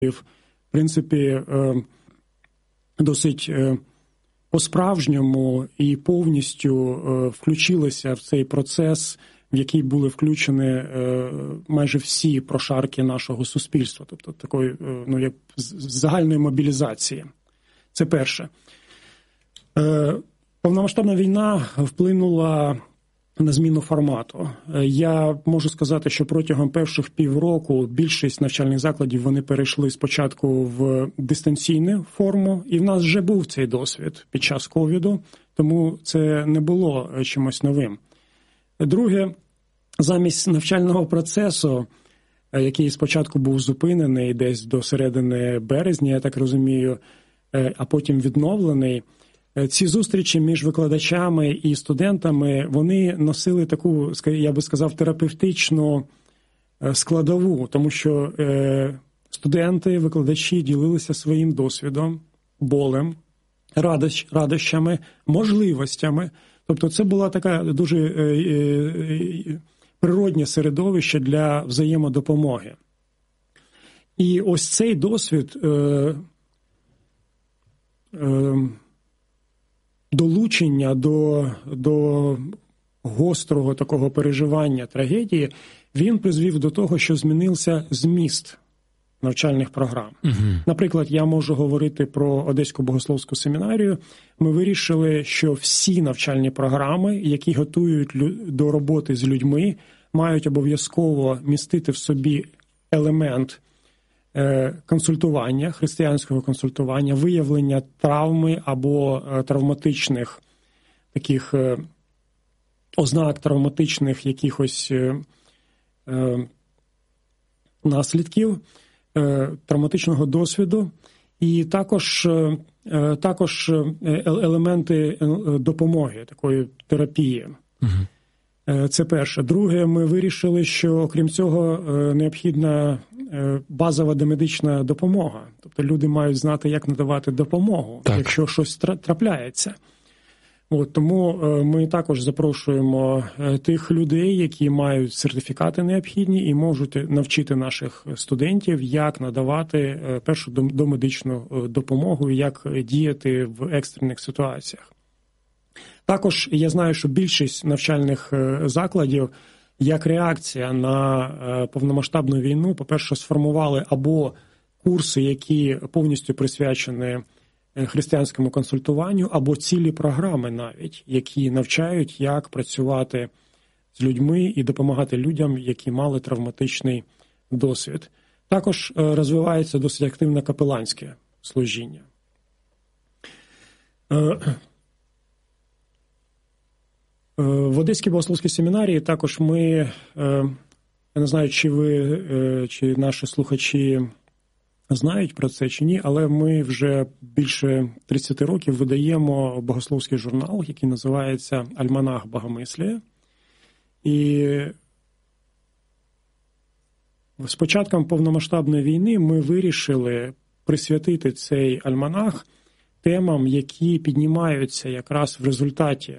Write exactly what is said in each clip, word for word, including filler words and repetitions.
в принципі, досить по-справжньому і повністю включилися в цей процес, в який були включені майже всі прошарки нашого суспільства, тобто такої, ну, як загальної мобілізації. Це перше. Повномасштабна війна вплинула на зміну формату. Я можу сказати, що протягом перших півроку більшість навчальних закладів вони перейшли спочатку в дистанційну форму, і в нас вже був цей досвід під час ковіду, тому це не було чимось новим. Друге, замість навчального процесу, який спочатку був зупинений десь до середини березня, я так розумію, а потім відновлений, ці зустрічі між викладачами і студентами, вони носили таку, я би сказав, терапевтичну складову, тому що студенти, викладачі ділилися своїм досвідом, болем, радощами, можливостями. Тобто це була така дуже природнє середовище для взаємодопомоги. І ось цей досвід долучення до, до гострого такого переживання трагедії, він призвів до того, що змінився зміст навчальних програм. Угу. Наприклад, я можу говорити про Одеську богословську семінарію. Ми вирішили, що всі навчальні програми, які готують до роботи з людьми, мають обов'язково містити в собі елемент консультування, християнського консультування, виявлення травми або травматичних таких ознак травматичних якихось наслідків, травматичного досвіду, і також, також елементи допомоги, такої терапії. Угу. Це перше. Друге, ми вирішили, що окрім цього необхідна базова домедична допомога. Тобто люди мають знати, як надавати допомогу, так, якщо щось трапляється. От, тому ми також запрошуємо тих людей, які мають сертифікати необхідні і можуть навчити наших студентів, як надавати першу домедичну допомогу і як діяти в екстрених ситуаціях. Також я знаю, що більшість навчальних закладів, як реакція на повномасштабну війну, по-перше, сформували або курси, які повністю присвячені християнському консультуванню, або цілі програми навіть, які навчають, як працювати з людьми і допомагати людям, які мали травматичний досвід. Також розвивається досить активне капеланське служіння. В Одеській богословській семінарії також ми, я не знаю, чи ви, чи наші слухачі знають про це чи ні, але ми вже більше тридцять років видаємо богословський журнал, який називається «Альманах Богомислія». І з початком повномасштабної війни ми вирішили присвятити цей альманах темам, які піднімаються якраз в результаті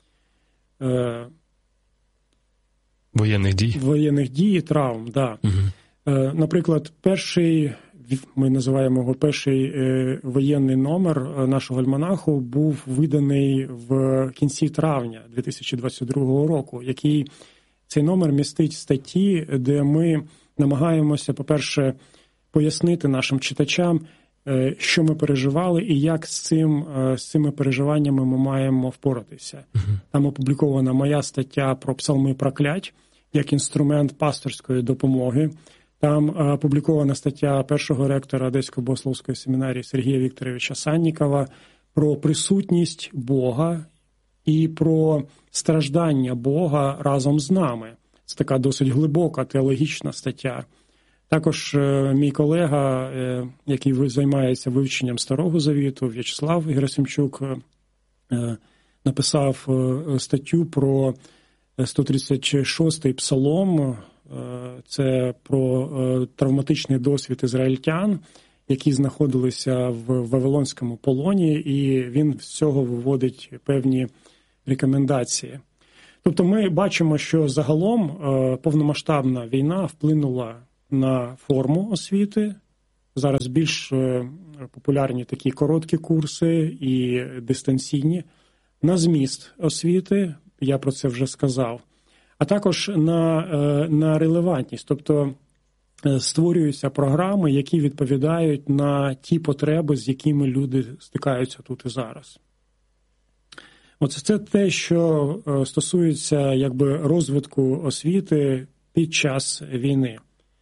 воєнних дій, воєнних дій і травм, да. Угу. Наприклад, перший, ми називаємо його перший воєнний номер нашого альманаху, був виданий в кінці травня дві тисячі двадцять другого року, який цей номер містить статті, де ми намагаємося, по-перше, пояснити нашим читачам, що ми переживали і як з цим, з цими переживаннями ми маємо впоратися. Uh-huh. Там опублікована моя стаття про псалми проклять як інструмент пасторської допомоги. Там опублікована стаття першого ректора Одеської богословської семінарії Сергія Вікторовича Саннікова про присутність Бога і про страждання Бога разом з нами. Це така досить глибока теологічна стаття. Також мій колега, який займається вивченням Старого Завіту, В'ячеслав Герасимчук, написав статтю про сто тридцять шостий псалом. Це про травматичний досвід ізраїльтян, які знаходилися в Вавилонському полоні, і він з цього виводить певні рекомендації. Тобто ми бачимо, що загалом повномасштабна війна вплинула на форму освіти, зараз більш популярні такі короткі курси і дистанційні, на зміст освіти, я про це вже сказав, а також на, на релевантність, тобто створюються програми, які відповідають на ті потреби, з якими люди стикаються тут і зараз. Оце це те, що стосується якби розвитку освіти під час війни.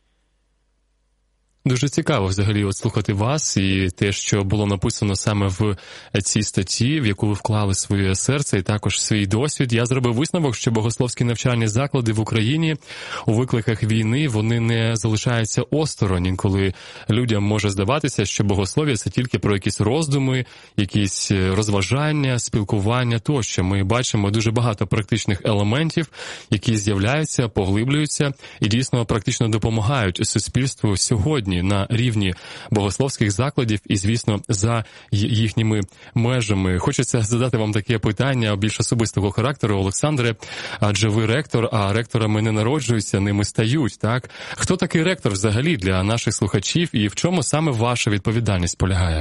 Дуже цікаво взагалі от слухати вас і те, що було написано саме в цій статті, в яку ви вклали своє серце і також свій досвід. Я зробив висновок, що богословські навчальні заклади в Україні у викликах війни, вони не залишаються осторонь. Інколи людям може здаватися, що богослов'я – це тільки про якісь роздуми, якісь розважання, спілкування тощо. Ми бачимо дуже багато практичних елементів, які з'являються, поглиблюються і дійсно практично допомагають суспільству сьогодні на рівні богословських закладів і, звісно, за їхніми межами. Хочеться задати вам таке питання більш особистого характеру, Олександре, адже ви ректор, а ректорами не народжуються, ними стають, так? Хто такий ректор взагалі для наших слухачів і в чому саме ваша відповідальність полягає?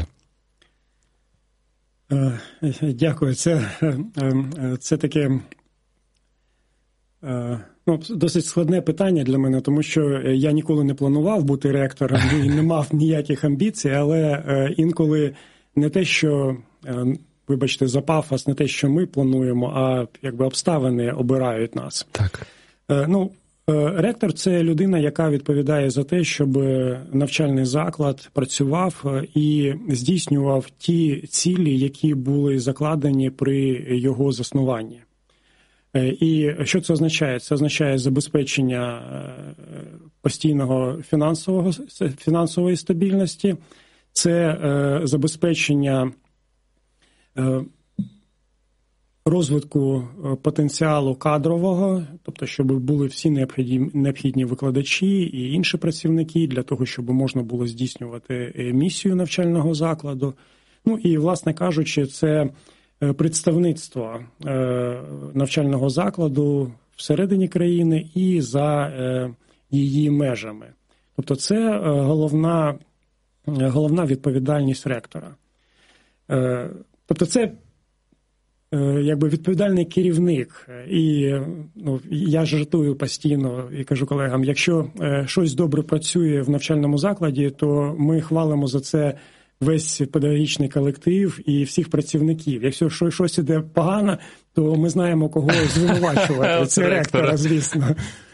Дякую. Це, це таке... Ну, досить складне питання для мене, тому що я ніколи не планував бути ректором і не мав ніяких амбіцій, але інколи не те, що, вибачте, за пафос, не те, що ми плануємо, а якби обставини обирають нас. Так. Ну, ректор – це людина, яка відповідає за те, щоб навчальний заклад працював і здійснював ті цілі, які були закладені при його заснуванні. І що це означає? Це означає забезпечення постійного фінансового, фінансової стабільності, це забезпечення розвитку потенціалу кадрового, тобто щоб були всі необхідні, необхідні викладачі і інші працівники для того, щоб можна було здійснювати місію навчального закладу. Ну і, власне кажучи, це представництво навчального закладу всередині країни і за її межами. Тобто це головна, головна відповідальність ректора. Тобто це якби відповідальний керівник. І ну, я жартую постійно і кажу колегам, якщо щось добре працює в навчальному закладі, то ми хвалимо за це весь педагогічний колектив і всіх працівників. Якщо щось іде погано, то ми знаємо, кого звинувачувати. Це ректора, звісно.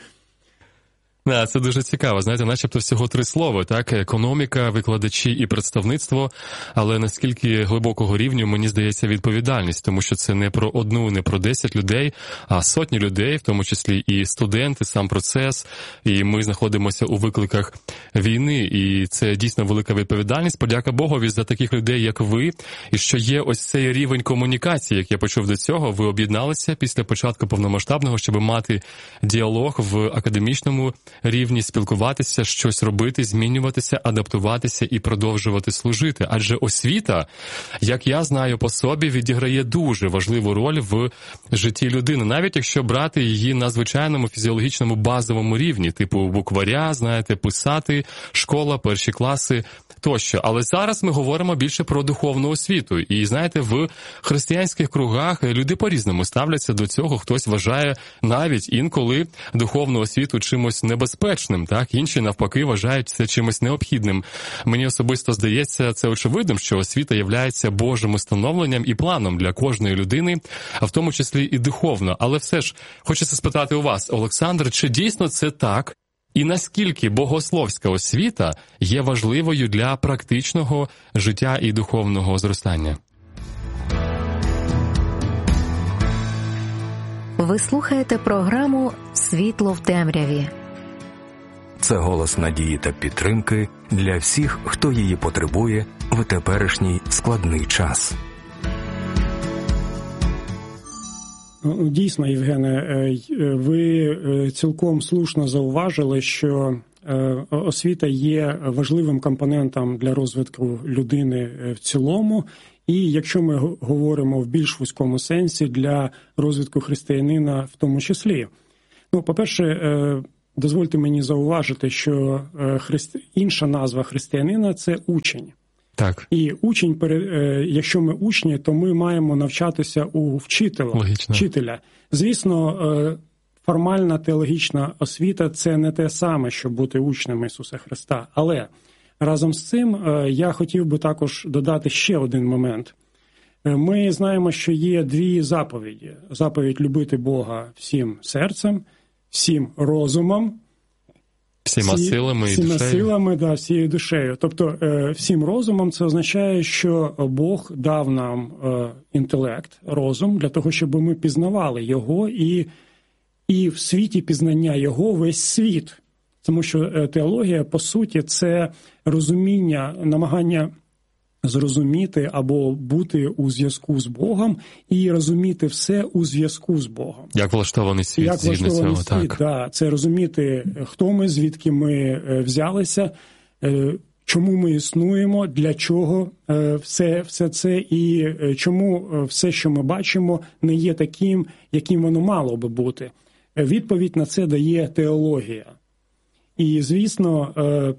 Да, це дуже цікаво. Знаєте, начебто всього три слова, так? Економіка, викладачі і представництво, але наскільки глибокого рівню, мені здається, відповідальність, тому що це не про одну, не про десять людей, а сотні людей, в тому числі і студенти, сам процес, і ми знаходимося у викликах війни, і це дійсно велика відповідальність. Подяка Богові за таких людей, як ви, і що є ось цей рівень комунікації, як я почув до цього, ви об'єдналися після початку повномасштабного, щоб мати діалог в академічному рівні, спілкуватися, щось робити, змінюватися, адаптуватися і продовжувати служити. Адже освіта, як я знаю по собі, відіграє дуже важливу роль в житті людини, навіть якщо брати її на звичайному фізіологічному базовому рівні, типу букваря, знаєте, писати, школа, перші класи, тощо. Але зараз ми говоримо більше про духовну освіту. І, знаєте, в християнських кругах люди по-різному ставляться до цього. Хтось вважає навіть інколи духовну освіту чимось небезпечним, так? Інші, навпаки, вважають це чимось необхідним. Мені особисто здається, це очевидним, що освіта являється Божим установленням і планом для кожної людини, а в тому числі і духовно. Але все ж, хочеться спитати у вас, Олександр, чи дійсно це так? І наскільки богословська освіта є важливою для практичного життя і духовного зростання? Ви слухаєте програму «Світло в темряві». Це голос надії та підтримки для всіх, хто її потребує в теперішній складний час. Дійсно, Євгене, ви цілком слушно зауважили, що освіта є важливим компонентом для розвитку людини в цілому, і якщо ми говоримо в більш вузькому сенсі, для розвитку християнина в тому числі. Ну, по-перше, дозвольте мені зауважити, що христи... інша назва християнина – це учень. Так. І учень, якщо ми учні, то ми маємо навчатися у вчителя. Логічно. вчителя. Звісно, формальна теологічна освіта – це не те саме, що бути учнем Ісуса Христа. Але разом з цим я хотів би також додати ще один момент. Ми знаємо, що є дві заповіді. Заповідь любити Бога всім серцем, всім розумом, всіма всі, силами і всіма душею. силами, да, всією душею. Тобто всім розумом це означає, що Бог дав нам інтелект, розум, для того, щоб ми пізнавали Його і, і в світі пізнання Його весь світ. Тому що теологія, по суті, це розуміння, намагання зрозуміти або бути у зв'язку з Богом і розуміти все у зв'язку з Богом. Як влаштований світ, Як згідно влаштований цього, світ, так. Да, це розуміти, хто ми, звідки ми взялися, чому ми існуємо, для чого все, все це і чому все, що ми бачимо, не є таким, яким воно мало би бути. Відповідь на це дає теологія. І, звісно,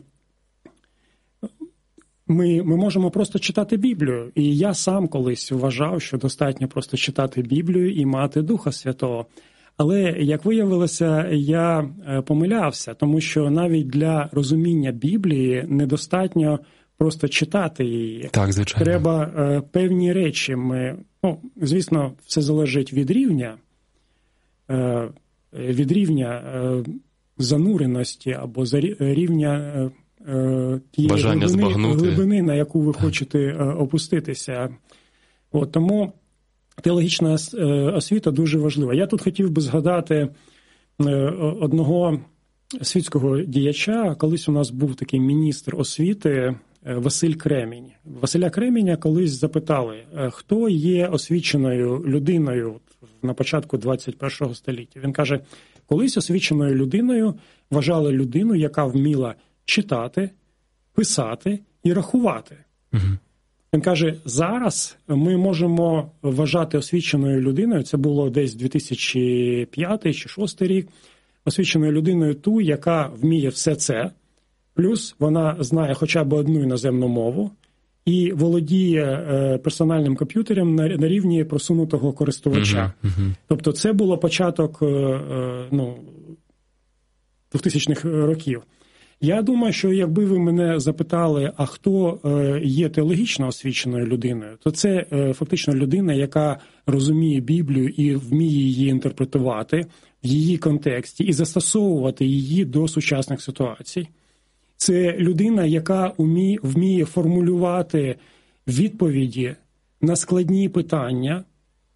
Ми, ми можемо просто читати Біблію. І я сам колись вважав, що достатньо просто читати Біблію і мати Духа Святого. Але, як виявилося, я помилявся, тому що навіть для розуміння Біблії недостатньо просто читати її. Так, звичайно. Треба е, певні речі. Ми, ну, звісно, все залежить від рівня, е, від рівня е, зануреності або за рівня е, тієї глибини, глибини, на яку ви хочете опуститися. От, тому теологічна освіта дуже важлива. Я тут хотів би згадати одного світського діяча. Колись у нас був такий міністр освіти Василь Кремінь. Василя Креміня колись запитали, хто є освіченою людиною на початку двадцять першого століття. Він каже, колись освіченою людиною вважали людину, яка вміла читати, писати і рахувати. Угу. Він каже, зараз ми можемо вважати освіченою людиною, це було десь дві тисячі п'ятий чи дві тисячі шостий рік, освіченою людиною ту, яка вміє все це, плюс вона знає хоча б одну іноземну мову і володіє персональним комп'ютером на, на рівні просунутого користувача. Угу. Угу. Тобто це було початок ну, двохтисячних років. Я думаю, що якби ви мене запитали, а хто є теологічно освіченою людиною, то це фактично людина, яка розуміє Біблію і вміє її інтерпретувати в її контексті і застосовувати її до сучасних ситуацій. Це людина, яка вміє, вміє формулювати відповіді на складні питання.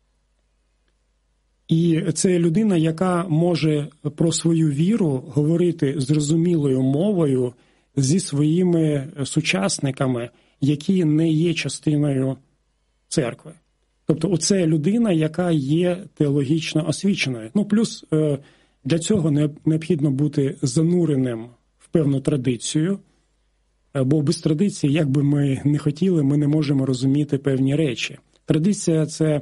І це людина, яка може про свою віру говорити зрозумілою мовою зі своїми сучасниками, які не є частиною церкви. Тобто оце людина, яка є теологічно освіченою. Ну, плюс для цього необхідно бути зануреним в певну традицію, бо без традиції, як би ми не хотіли, ми не можемо розуміти певні речі. Традиція – це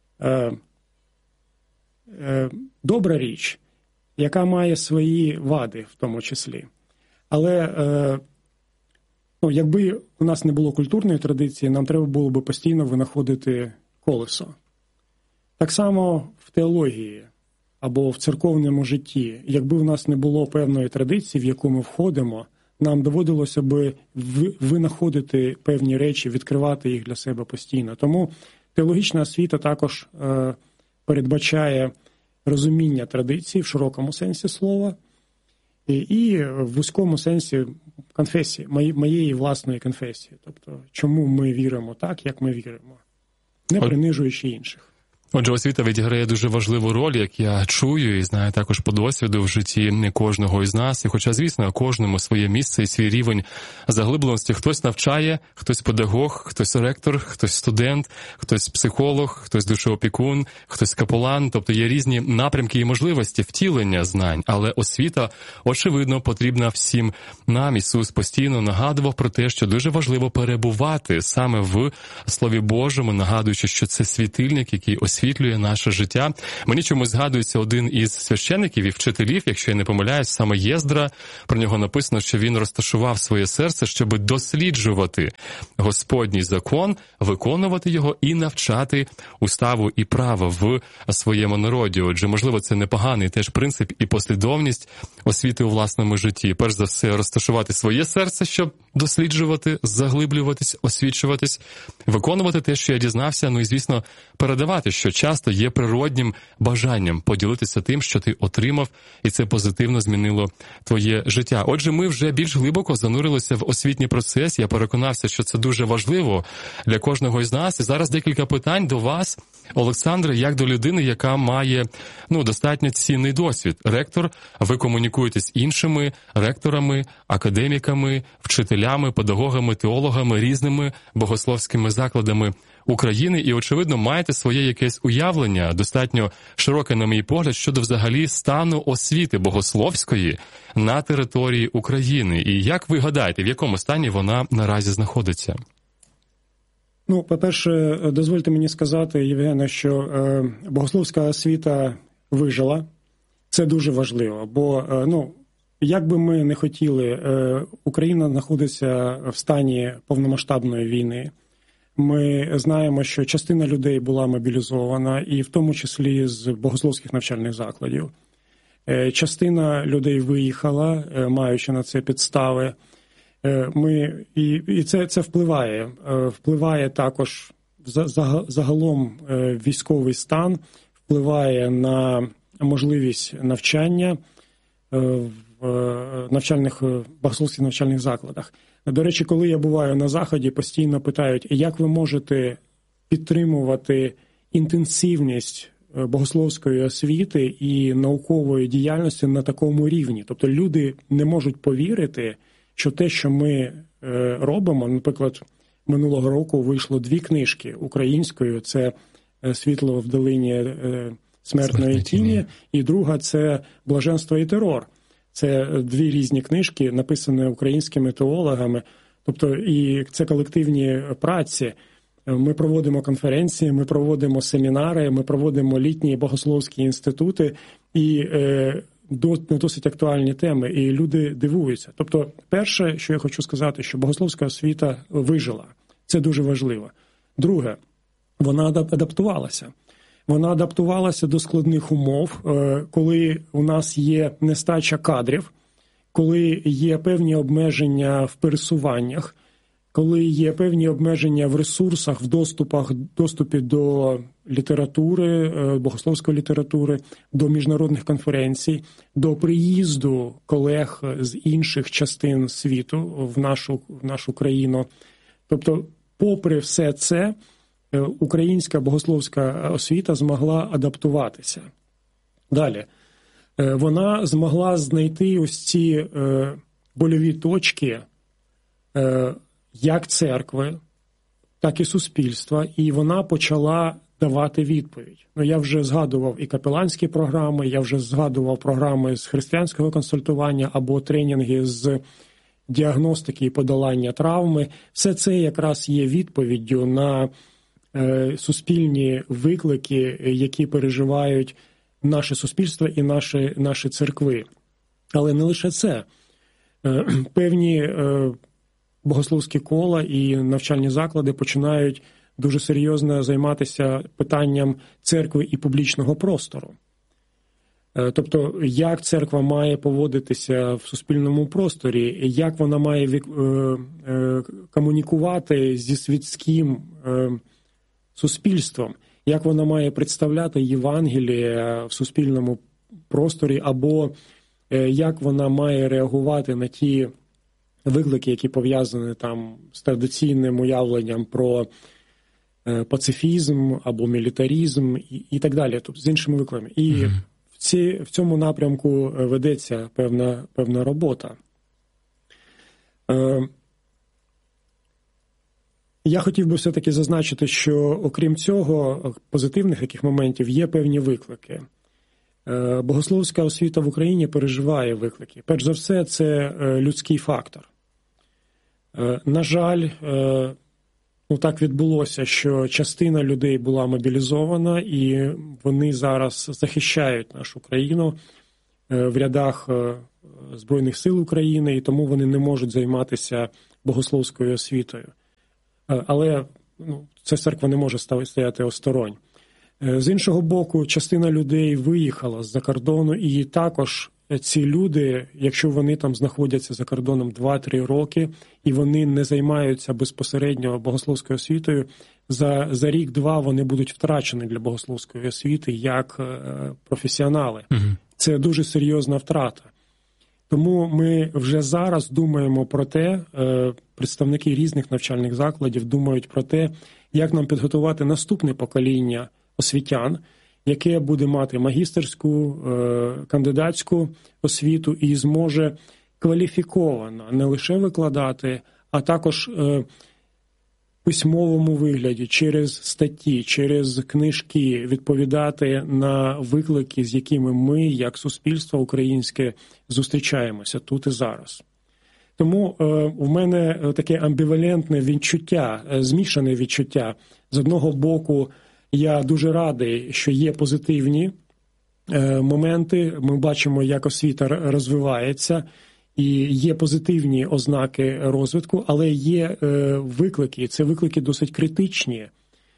добра річ, яка має свої вади в тому числі. Але ну, якби у нас не було культурної традиції, нам треба було би постійно винаходити колесо. Так само в теології або в церковному житті. Якби у нас не було певної традиції, в яку ми входимо, нам доводилося би винаходити певні речі, відкривати їх для себе постійно. Тому теологічна освіта також е, передбачає розуміння традиції в широкому сенсі слова і, і в вузькому сенсі конфесії, моєї, моєї власної конфесії. Тобто, чому ми віримо так, як ми віримо, не принижуючи інших. Отже, освіта відіграє дуже важливу роль, як я чую і знаю також по досвіду в житті не кожного із нас. І хоча, звісно, кожному своє місце і свій рівень заглибленості. Хтось навчає, хтось педагог, хтось ректор, хтось студент, хтось психолог, хтось душеопікун, хтось капелан. Тобто є різні напрямки і можливості втілення знань. Але освіта, очевидно, потрібна всім нам. Ісус постійно нагадував про те, що дуже важливо перебувати саме в Слові Божому, нагадуючи, що це світильник, який освітлює освітлює наше життя. Мені чомусь згадується один із священиків і вчителів, якщо я не помиляюсь, саме Єздра. Про нього написано, що він розташував своє серце, щоб досліджувати Господній закон, виконувати його і навчати уставу і право в своєму народі. Отже, можливо, це непоганий теж принцип і послідовність освіти у власному житті. Перш за все, розташувати своє серце, щоб досліджувати, заглиблюватись, освічуватись, виконувати те, що я дізнався, ну і, звісно, передавати, що часто є природнім бажанням поділитися тим, що ти отримав, і це позитивно змінило твоє життя. Отже, ми вже більш глибоко занурилися в освітній процес. Я переконався, що це дуже важливо для кожного із нас. І зараз декілька питань до вас, Олександре, як до людини, яка має ну, достатньо цінний досвід. Ректор, ви комунікуєте з іншими ректорами, академіками, вчителями, педагогами, теологами, різними богословськими закладами України і, очевидно, маєте своє якесь уявлення, достатньо широке, на мій погляд, щодо взагалі стану освіти богословської на території України. І як ви гадаєте, в якому стані вона наразі знаходиться? Ну, по-перше, дозвольте мені сказати, Євгене, що е, богословська освіта вижила. Це дуже важливо, бо, е, ну, як би ми не хотіли, е, Україна знаходиться в стані повномасштабної війни. Ми знаємо, що частина людей була мобілізована, і в тому числі з богословських навчальних закладів. Е, частина людей виїхала, е, маючи на це підстави. Ми, і і це, це впливає. Впливає також загалом військовий стан, впливає на можливість навчання в навчальних, богословських навчальних закладах. До речі, коли я буваю на Заході, постійно питають, як ви можете підтримувати інтенсивність богословської освіти і наукової діяльності на такому рівні. Тобто люди не можуть повірити, що те, що ми робимо, наприклад, минулого року вийшло дві книжки українською, це «Світло в долині смертної тіні», і друга – це «Блаженство і терор». Це дві різні книжки, написані українськими теологами, тобто і це колективні праці. Ми проводимо конференції, ми проводимо семінари, ми проводимо літні богословські інститути, і досить актуальні теми, і люди дивуються. Тобто, перше, що я хочу сказати, що богословська освіта вижила. Це дуже важливо. Друге, вона адаптувалася. Вона адаптувалася до складних умов, коли у нас є нестача кадрів, коли є певні обмеження в пересуваннях, коли є певні обмеження в ресурсах, в доступах, доступі до літератури, богословської літератури, до міжнародних конференцій, до приїзду колег з інших частин світу в нашу, в нашу країну. Тобто, попри все це, українська богословська освіта змогла адаптуватися. Далі. Вона змогла знайти ось ці больові точки як церкви, так і суспільства, і вона почала давати відповідь. Ну, я вже згадував і капеланські програми, я вже згадував програми з християнського консультування або тренінги з діагностики і подолання травми. Все це якраз є відповіддю на е, суспільні виклики, які переживають наше суспільство і наші, наші церкви. Але не лише це. Е, певні е, богословські кола і навчальні заклади починають дуже серйозно займатися питанням церкви і публічного простору. Тобто, як церква має поводитися в суспільному просторі, як вона має комунікувати зі світським суспільством, як вона має представляти Євангеліє в суспільному просторі, або як вона має реагувати на ті виклики, які пов'язані там з традиційним уявленням про пацифізм або мілітаризм і, і так далі, тобто з іншими викликами. І mm-hmm. в, ці, в цьому напрямку ведеться певна, певна робота. Е, я хотів би все-таки зазначити, що окрім цього, позитивних яких моментів, є певні виклики. Е, богословська освіта в Україні переживає виклики. Перш за все, це людський фактор. Е, на жаль, е, ну, так відбулося, що частина людей була мобілізована, і вони зараз захищають нашу країну в рядах Збройних сил України, і тому вони не можуть займатися богословською освітою. Але ну, ця церква не може стояти осторонь. З іншого боку, частина людей виїхала з-за кордону, і також ці люди, якщо вони там знаходяться за кордоном два-три роки, і вони не займаються безпосередньо богословською освітою, за, за рік-два вони будуть втрачені для богословської освіти як професіонали. Угу. Це дуже серйозна втрата. Тому ми вже зараз думаємо про те, представники різних навчальних закладів думають про те, як нам підготувати наступне покоління освітян, яке буде мати магістерську, кандидатську освіту і зможе кваліфіковано не лише викладати, а також в письмовому вигляді, через статті, через книжки відповідати на виклики, з якими ми, як суспільство українське, зустрічаємося тут і зараз. Тому в мене таке амбівалентне відчуття, змішане відчуття. З одного боку, я дуже радий, що є позитивні моменти. Ми бачимо, як освіта розвивається, і є позитивні ознаки розвитку, але є виклики, це виклики досить критичні.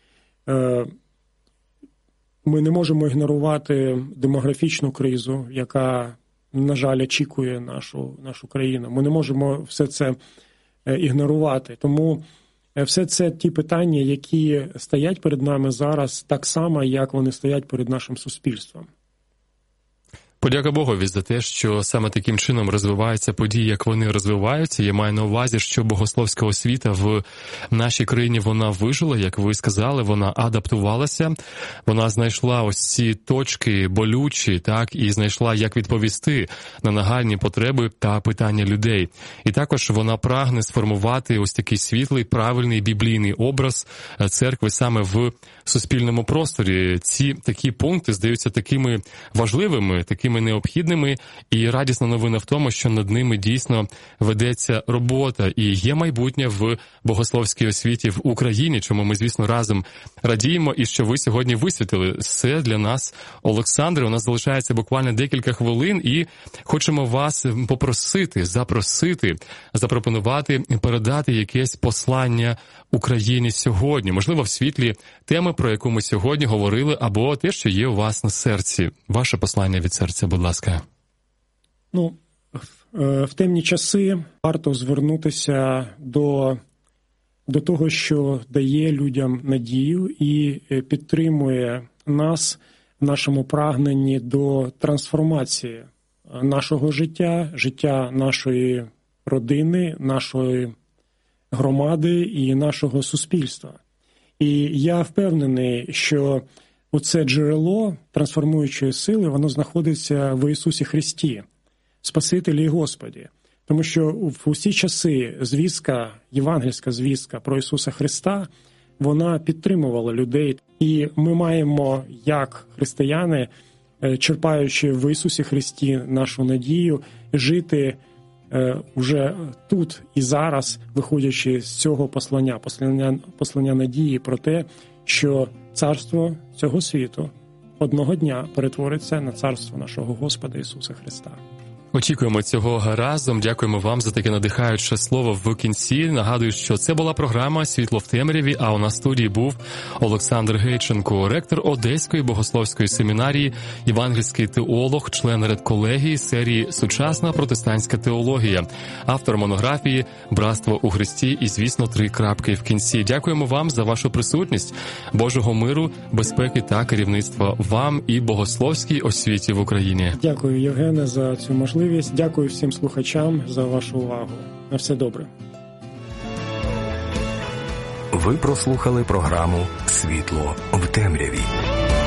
Ми не можемо ігнорувати демографічну кризу, яка, на жаль, очікує нашу, нашу країну. Ми не можемо все це ігнорувати. Тому все це ті питання, які стоять перед нами зараз так само, як вони стоять перед нашим суспільством. Подяка Богові за те, що саме таким чином розвиваються події, як вони розвиваються. Я маю на увазі, що богословська освіта в нашій країні, вона вижила, як ви сказали, вона адаптувалася, вона знайшла ось ці точки болючі, так, і знайшла, як відповісти на нагальні потреби та питання людей. І також вона прагне сформувати ось такий світлий, правильний біблійний образ церкви саме в суспільному просторі. Ці такі пункти здаються такими важливими, такими необхідними, і радісна новина в тому, що над ними дійсно ведеться робота, і є майбутнє в богословській освіті в Україні, чому ми, звісно, разом радіємо, і що ви сьогодні висвітили. Це для нас, Олександре, у нас залишається буквально декілька хвилин, і хочемо вас попросити, запросити, запропонувати, передати якесь послання Україні сьогодні, можливо, в світлі теми, про яку ми сьогодні говорили, або те, що є у вас на серці. Ваше послання від серця, будь ласка. Ну, в темні часи варто звернутися до, до того, що дає людям надію і підтримує нас в нашому прагненні до трансформації нашого життя, життя нашої родини, нашої громади і нашого суспільства. І я впевнений, що оце джерело трансформуючої сили, воно знаходиться в Ісусі Христі, Спасителі і Господі. Тому що в усі часи звістка, євангельська звістка про Ісуса Христа, вона підтримувала людей. І ми маємо, як християни, черпаючи в Ісусі Христі нашу надію, жити уже тут і зараз, виходячи з цього послання, послання, послання надії про те, що царство цього світу одного дня перетвориться на царство нашого Господа Ісуса Христа. Очікуємо цього разом. Дякуємо вам за таке надихаюче слово в кінці. Нагадую, що це була програма «Світло в темряві», а у нас в студії був Олександр Гейченко, ректор Одеської богословської семінарії, євангельський теолог, член редколегії серії «Сучасна протестантська теологія», автор монографії «Братство у Христі» і, звісно, три крапки в кінці. Дякуємо вам за вашу присутність. Божого миру, безпеки та керівництва вам і богословській освіті в Україні. Дякую, Євгене, за цю можливість. Дякую всім слухачам за вашу увагу. На все добре. Ви прослухали програму «Світло в темряві».